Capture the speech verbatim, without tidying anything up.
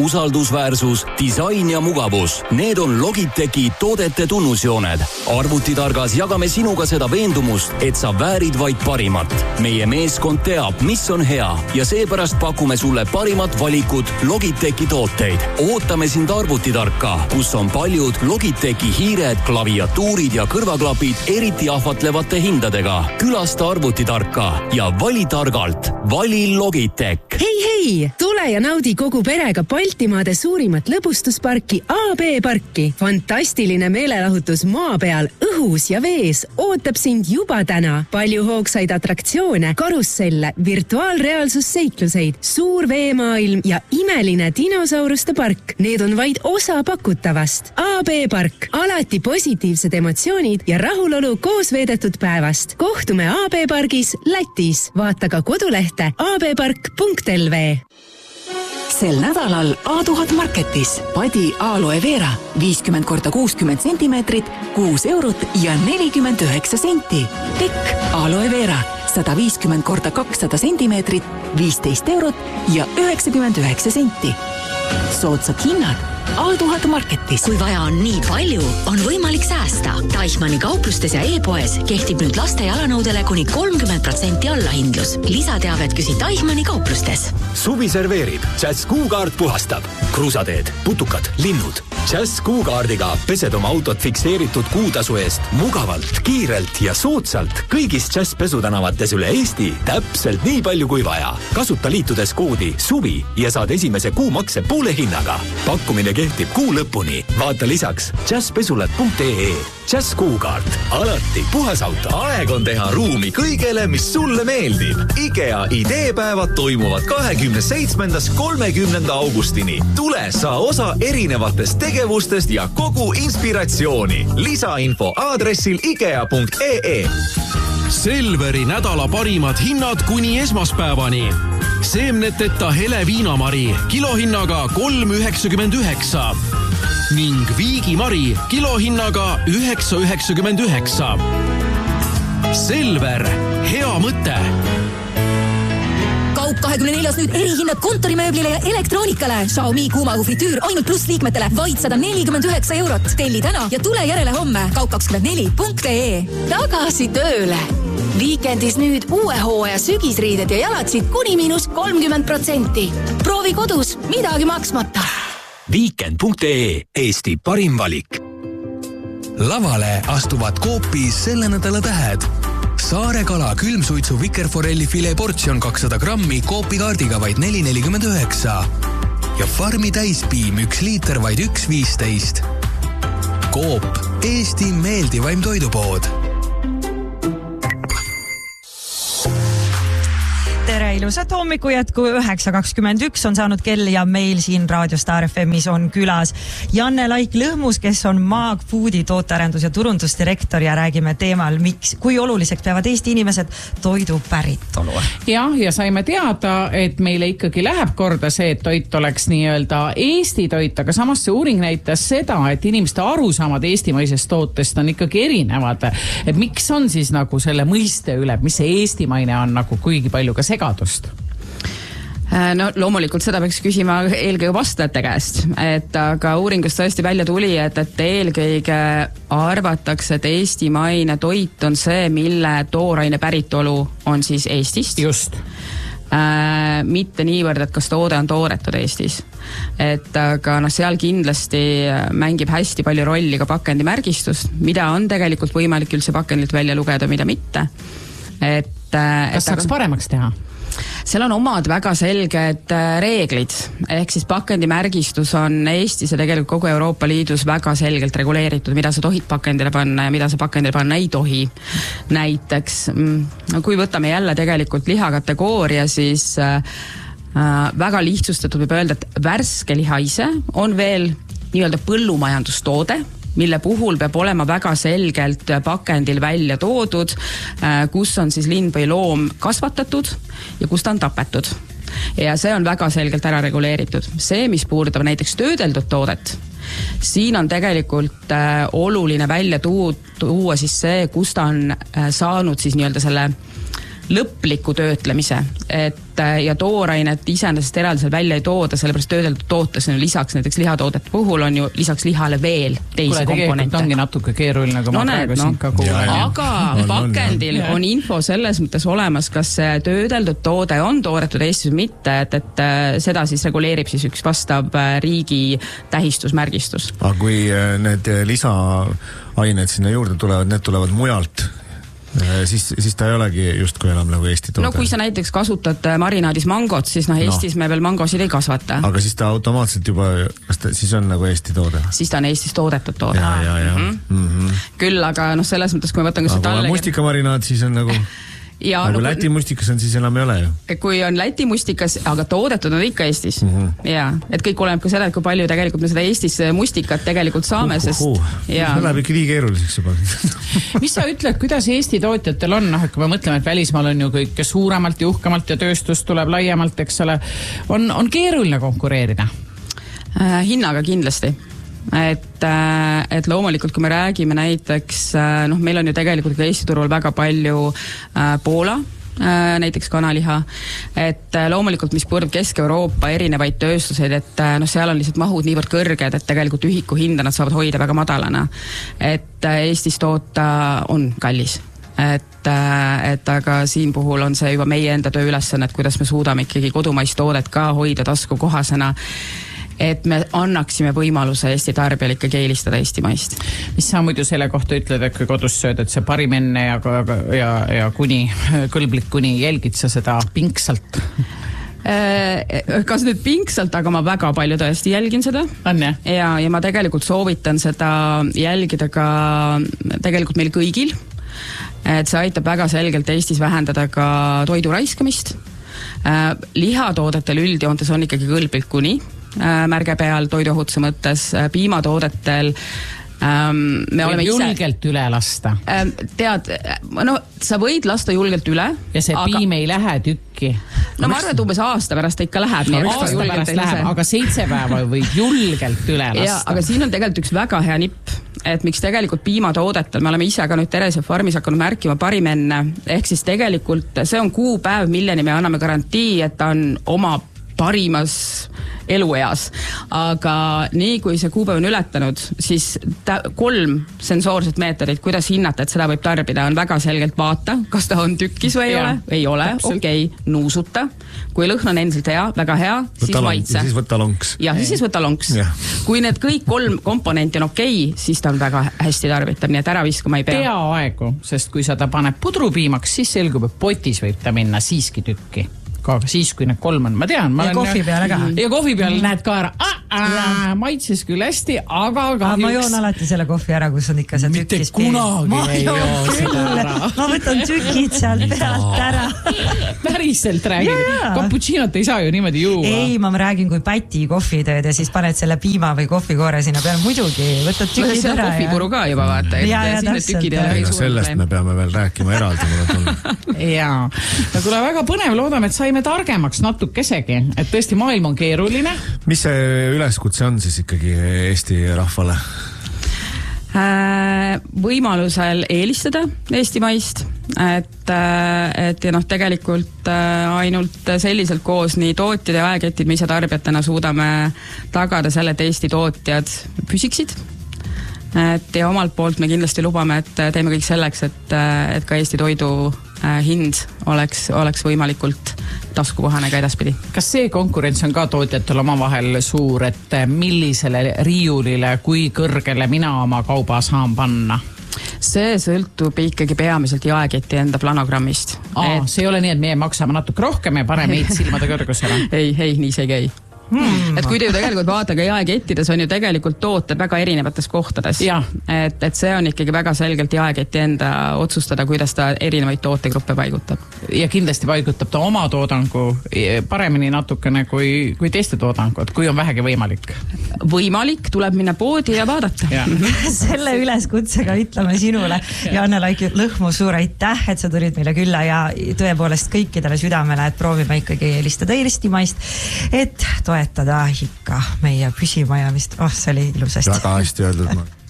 usaldusväärsus, disain ja mugavus. Need on Logitechi toodete tunnusjooned. Arvutitargas jagame sinuga seda veendumust, et sa väärid vaid parimat. Meie meeskond teab, mis on hea ja seepärast pakume sulle parimat valikut Logitechi tooteid. Ootame sind Arvutitarka, kus on paljud Logitechi hiired, klaviatuurid ja kõrvaklapid eriti ahvatlevate hindadega. Külasta Arvutitarka ja vali targalt. Vali Logitech. Hei, hei! Tule ja naudi kogu perega Baltimaade suurimat lõbustusparki A B parki. Fantastiline meelelahutus maa peal, õhus ja vees ootab sind juba täna. Palju hoogsaid atraktsioone, karusselle, virtuaalreaalsusseikluseid, suur veemaailm ja imeline dinosauruste park. Need on vaid osa pakutavast. A B park. Alati positiivsed emotsioonid ja rahulolu koos veedetud päevast. Kohtume A B pargis Lätis. Vaata ka kodulehte a b park punkt l v. Sel nädalal A tuhat Marketis padi aloe vera viiskümmend korda kuuskümmend sentimeetrit, kuus eurot ja nelikümmend üheksa senti. Pikk aloe vera sada viiskümmend korda kakssada sentimeetrit, viisteist eurot ja üheksakümmend üheksa senti. Soodsad hinnad A tuhat Marketis. Kui vaja on nii palju, on võimalik säästa. Deichmanni kauplustes ja e-poes kehtib nüüd laste jalanõudele kuni kolmkümmend protsenti allahindlus. Lisateavet küsi Deichmanni kauplustes. Suvi serveerib, Jazz Kuukaart puhastab. Kruusateed, putukad, linnud. Jazz Kuukaardiga pesed oma autot fikseeritud kuutasu eest mugavalt, kiirelt ja soodsalt kõigis Jazz pesutänavates üle Eesti täpselt nii palju kui vaja. Kasuta liitudes koodi SUVI ja saad esimese kuumakse poole hinnaga. Pakkumine kehtib kuu lõpuni. Vaata lisaks jazzpesulat punkt ee. Jazz Kuukaart. Alati puhas auto. Aeg on teha ruumi kõigele, mis sulle meeldib. IKEA ideepäevad toimuvad kahekümne seitsmendast kolmekümnenda augustini. Tule saa osa erinevatest tegevustest ja kogu inspiratsiooni. Lisainfo aadressil ikea punkt ee. Selveri nädala parimad hinnad kuni esmaspäevani. Seemneteta hele viinamari kilohinnaga kolm üheksakümmend üheksa ning viigimari kilohinnaga üheksa üheksakümmend üheksa. Selver, hea mõte! Kaup kahekümne neljas nüüd erihinnad kontorimööblile ja elektroonikale. Xiaomi kuumahu fritüür ainult pluss liikmetele vaid sada nelikümmend üheksa eurot. Telli täna ja tule järele homme. kaup kakskümmend neli punkt ee. Tagasi tööle. Viikendis nüüd uue hooaja sügisriided ja jalatsid kuni miinus kolmkümmend protsenti. Proovi kodus, midagi maksmata. Viikend punkt ee. Eesti parim valik. Lavale astuvad Coopis selle nädala tähed. Saare kala külmsuitsu vikerforelli filet portsjon kakssada grammi Coopi kaardiga vaid neli nelikümmend üheksa. Ja Farmi täispiim üks liiter vaid üks viisteist. Coop, Eesti meeldivaim toidupood. Tere, ilusat hommiku jätku üheksa kakskümmend üks on saanud kell ja meil siin Raadio Star F M'is on külas Janne Laik-Lõhmus, kes on Maag Foodi tootearendus- ja turundusdirektor ja räägime teemal, miks, kui oluliseks peavad Eesti inimesed toidu päritolu. Jah, ja saime teada, et meile ikkagi läheb korda see, et toit oleks nii-öelda Eesti toit, aga samas see uuring näitas seda, et inimeste arusaamad eestimaisest tootest on ikkagi erinevad. Et miks on siis nagu selle mõiste üle, mis see eestimaine on nagu kuigi palju ka segadust? No loomulikult seda peaks küsima eelkõige vastajate käest, et aga uuringust tõesti välja tuli, et, et eelkõige arvatakse, et eestimaine toit on see, mille tooraine päritolu on siis Eestist. Just. Äh, mitte niivõrd, et kas toode on tooretud Eestis. Et aga no, seal kindlasti mängib hästi palju rolli ka pakendimärgistust, mida on tegelikult võimalik üldse pakendilt välja lugeda, mida mitte. Et, kas et, saaks aga... paremaks teha? Seal on omad väga selged reeglid, ehk siis pakendimärgistus on Eestis ja tegelikult kogu Euroopa Liidus väga selgelt reguleeritud, mida sa tohid pakendile panna ja mida sa pakendile panna ei tohi. Näiteks, kui võtame jälle tegelikult lihakategooria, siis äh, väga lihtsustatud võib öelda, et värske liha ise on veel nii-öelda põllumajandustoode, mille puhul peab olema väga selgelt pakendil välja toodud, kus on siis lind või loom kasvatatud ja kus ta on tapetud. Ja see on väga selgelt ära reguleeritud. See, mis puudutab näiteks töödeldud toodet, siin on tegelikult äh, oluline välja tuua, tuua siis see, kus ta on äh, saanud siis nii-öelda selle lõpliku töötlemise, et ja toorainet iseenesest eraldi seal välja ei tooda, sellepärast töödeldud tootes on lisaks näiteks lihatoodete puhul on ju lisaks lihale veel teisi Kule, komponente. ongi natuke keeruline, kui no, ma praegu no. siin ka kuulen. Aga on, pakendil on, on, on info selles mõttes olemas, kas see töödeldud toode on toodetud Eestis või mitte, et, et seda siis reguleerib siis üks vastav riigi tähistusmärgistus. Aga kui need lisaained sinna juurde tulevad, need tulevad mujalt, Siis, siis ta ei olegi justkui enam nagu Eesti toode. No kui sa näiteks kasutad marinaadis mangot, siis noh, Eestis no. me veel mangosid ei kasvata. Aga siis ta automaatselt juba, kas ta siis on nagu Eesti toode? Siis ta on Eestis toodetud toode. Ja, ja, ja. Mm-hmm. Mm-hmm. Küll, aga noh, selles mõttes, kui ma võtan... Aga talle... mustikamarinaad siis on nagu... Ja, aga no, Läti mustikas on siis enam ei ole ju? Kui on Läti mustikas, aga toodetud on ikka Eestis. Mm-hmm. Ja, et kõik oleneb ka seda, et kui palju tegelikult me seda Eestis mustikat tegelikult saame, uh, sest... Uh, uh. Ja... See läheb ikka nii keeruliseks juba. Mis sa ütled, kuidas Eesti tootjatel on? Noh, et kui me mõtleme, et välismaal on ju kõik suuremalt ja uhkemalt ja tööstus tuleb laiemalt, eks ole, on, on keeruline konkureerida? Äh, hinnaga kindlasti. Et, et loomulikult, kui me räägime näiteks, noh, meil on ju tegelikult ka Eesti turul väga palju äh, Poola, äh, näiteks kanaliha, et loomulikult, mis puudutab Kesk-Euroopa erinevaid tööstuseid, et noh, seal on lihtsalt mahud niivõrd kõrged, et tegelikult ühiku hinda nad saavad hoida väga madalana. Et Eestis toota on kallis. Et, et aga siin puhul on see juba meie enda töö ülesanne, et kuidas me suudame ikkagi kodumaist toodet ka hoida tasku kohasena, et me annaksime võimaluse Eesti tarbijal ikkagi eelistada Eesti maist. Mis sa muidu selle kohta ütled, et kui kodus sööd, et see parim enne ja, ja, ja kuni, kõlblik kuni jälgid sa seda pingsalt? Kas nüüd pingsalt, aga ma väga palju tõesti jälgin seda. On, ja? Ja, ja ma tegelikult soovitan seda jälgida ka tegelikult meil kõigil. Et see aitab väga selgelt Eestis vähendada ka toidu raiskamist. Lihatoodetel üldjoontes on ikkagi kõlblik kuni märge peal toiduohutuse mõttes, piimatoodetel ähm, me oleme julgelt ise, üle lasta. Ähm, tead, no sa võid lasta julgelt üle. Ja see aga, piim ei lähe tükki. No ma arvan, et umbes aasta pärast ikka läheb. No, aasta pärast läheb, aga seitse päeva võid julgelt üle lasta. Ja, aga siin on tegelikult üks väga hea nipp, et miks tegelikult piimatoodetel, me oleme ise ka nüüd Terese Farmis hakanud märkima parim enne, ehk siis tegelikult see on kuupäev, milleni me anname garantii, et ta on oma parimas elueas. Aga nii kui see kuupäev on ületanud, siis ta, kolm sensoorset meetodit, kuidas hinnata, et seda võib tarbida, on väga selgelt vaata, kas ta on tükkis või ei ja, ole. Ei ole, okei, okay, nuusuta. Kui lõhn on endiselt hea, väga hea, võtta siis maitse. Ja siis võtta lonks. Ja siis võtta lonks. Ja. Kui need kõik kolm komponenti on okei, okay, siis ta on väga hästi tarvitab, nii et ära viskama ei pea. Peaaegu, sest kui sa ta paned pudrupiimaks, siis selgub, et potis võib ta minna siiski tükki. Ka siis, kui need kolm on, ma tean. Ma ja kohvi peale ka. Ja kohvi peale mm. näed ka ära. Ah, ah, maitses küll hästi, aga kahjuks. Ma joon alati selle kohvi ära, kus on ikka see tükkis piim. Mitte kunagi ma ei joo seda ära. Ma võtan tükid sealt pealt ära. Päriselt räägin. Cappuccinot ei saa ju niimoodi juua. Ei, ma räägin, kui päti kohvi teed ja siis paned selle piima või kohvikoore sinna peale. Muidugi, võtad tükid no, ära. Kohvipuru ka juba vaata. Ja, ja, täpselt. Sellest me peame veel rääkima eraldi. Jaa. No kuule, väga põnev, loodame, et sai me targemaks natukesegi, et tõesti maailm on keeruline. Mis see üleskutse on siis ikkagi Eesti rahvale? Võimalusel eelistada Eesti maist, et, et ja noh, tegelikult ainult selliselt koos nii tootjad ja ajaketid, me ise tarbijatena suudame tagada selle, et Eesti tootjad püsiksid. Et ja omalt poolt me kindlasti lubame, et teeme kõik selleks, et, et ka Eesti toidu hind oleks, oleks võimalikult taskukohane ka edaspidi. Kas see konkurents on ka tootjatel oma vahel suur, et millisele riiulile, kui kõrgele mina oma kauba saan panna? See sõltub ikkagi peamiselt jaeketi enda planogrammist. Aa, et... see ei ole nii, et meie maksame natuke rohkem ja paneme meid silmade kõrgusele. ei, ei, nii see ei käi. Hmm. Et kui te ju tegelikult vaataga jaekettides on ju tegelikult tooted väga erinevates kohtades. Et, et see on ikkagi väga selgelt jaeketi enda otsustada, kuidas ta erinevaid tootegruppe paigutab. Ja kindlasti paigutab ta oma toodangu paremini natukene kui, kui teiste toodangud, kui on vähegi võimalik. Võimalik, tuleb minna poodi ja vaadata. Ja. Selle üleskutsega ütleme sinule, Janne Laik Lõhmus, suur aitäh, et sa tulid meile külla ja tõepoolest kõikidele südamele, et proovime ikkagi eelistada Eestimaist, et toetada ikka meie püsimajamist. Oh, see oli ilusasti. Väga hästi öeldud.